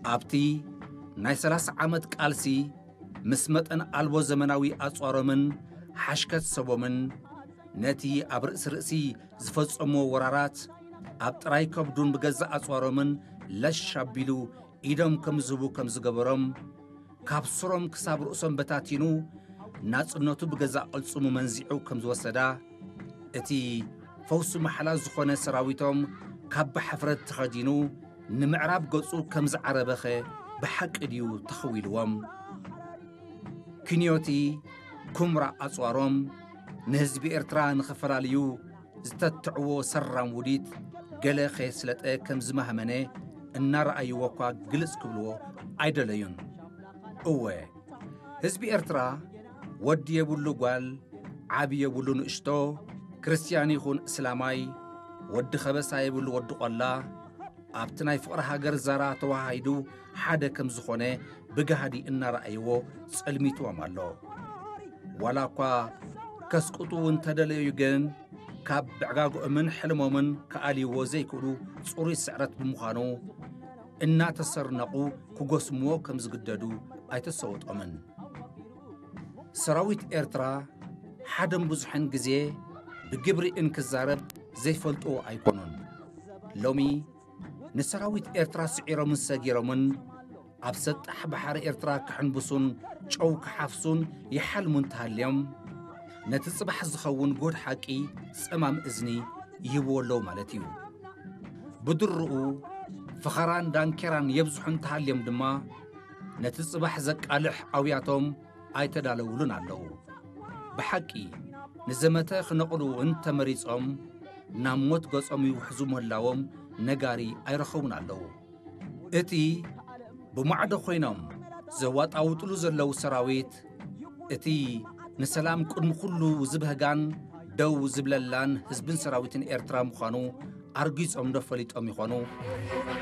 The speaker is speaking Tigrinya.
ኣብቲ ናይ 30 ዓመት ቃልሲ ምስ መጠን ኣልቦ ዘመናዊ ኣጽዋሮምን ሓሽከት ሰቦምን ነቲ ኣብ ርእሲ ዝፈጸሞ ወራራት ኣብ ጥራይ ከብዱን ብገዛእ ኣጽዋሮምን ለሽ ኣቢሉ ኢዶም ከም ዝህቡ ከም ዝገበሮም ካብ ስሮም ክሳብ ርእሶም በታቲኑ ናጽነቱ ብገዛእ ቕልጽሙ መንዚዑ ከም ዝወሰዳ እቲ ፈውሱ መሓላ ዝኾነ ሰራዊቶም ካብ ብሓፍረት ተኸዲኑ ንምዕራብ ገጹ ከም ዝዓረበኸ ብሓቂ ድዩ ተኸዊልዎም ክንዮቲ ኩምራ ኣጽዋሮም ንህዝቢ ኤርትራ ንኽፈላለዩ ዝተትዕዎ ሰራም ውዲት ገለ ኸየስለጠ ከም ዝማህመነ እናረኣይዎ እኳ ግልጽ ክብልዎ ኣይደለዩን እወ ህዝቢ ኤርትራ ወዲ የብሉ ጓል ዓብ የብሉ ንእሽቶ ክርስቲያን ይኹን እስላማይ ወዲ ኸበሳ የብሉ ወዲ ቖላ ኣብቲ ናይ ፍቕሪ ሃገር ዛራ ተዋሂዱ ሓደ ከም ዝኾነ ብጋሃዲ እናረኣይዎ ጸልሚትዎም ኣሎ ዋላ እኳ ከስቁጡ እንተደለዩ ግን ካብ ብዕጋግኦምን ሕልሞምን ከኣልይዎ ዘይክእሉ ጽሩይ ስዕረት ብምዃኑ እናተሰርነቑ ክጐስምዎ ከም ዝግደዱ ኣይተሰውጦምን ሰራዊት ኤርትራ ሓደን ብዙሕን ጊዜ ብግብሪእን ክዛረብ ዘይፈልጥዎ ኣይኮኑን ሎሚ ንሰራዊት ኤርትራ ስዒሮምን ሰጊሮምን ኣብ ሰጣሕ ባሕሪ ኤርትራ ክሕንብሱን ጨው ክሓፍሱን ይሓልሙን ተሃልዮም ነቲ ጽባሕ ዝኸውን ጎድ ሓቂ ጸማም እዝኒ ይህብዎ ኣለዉ ማለት እዩ ብድርኡ ፍኸራን ዳንኬራን የብዙሑን ተሃልዮም ድማ ነቲ ጽባሕ ዘቃልሕ ኣውያቶም ኣይተዳለውሉን ኣለዉ ብሓቂ ንዘመተ ክነቕሉ እንተመሪጾም ናብ ሞት ገጾም ይውሕዙ ምህላዎም ነጋሪ ኣይረኸቡን ኣለዉ እቲ ብማዕዶ ኾይኖም ዘዋጣውጥሉ ዘለዉ ሰራዊት እቲ ንሰላም ቅድሚ ኩሉ ዝብህጋን ደው ዝብለላን ህዝብን ሰራዊትን ኤርትራ ምዃኑ ኣርጊጾም ዶ ፈሊጦም ይኾኑ